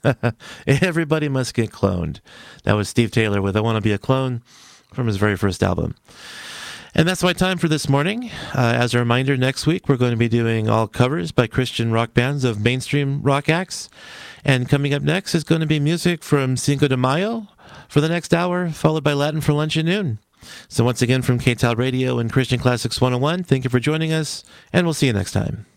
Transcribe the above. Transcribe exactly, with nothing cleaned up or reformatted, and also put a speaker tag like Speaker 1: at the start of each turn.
Speaker 1: Everybody Must Get Cloned. That was Steve Taylor with I Want to Be a Clone from his very first album. And that's my time for this morning. Uh, as a reminder, next week we're going to be doing all covers by Christian rock bands of mainstream rock acts. And coming up next is going to be music from Cinco de Mayo for the next hour, followed by Latin for lunch at noon. So once again from K T A L Radio and Christian Classics one oh one, thank you for joining us, and we'll see you next time.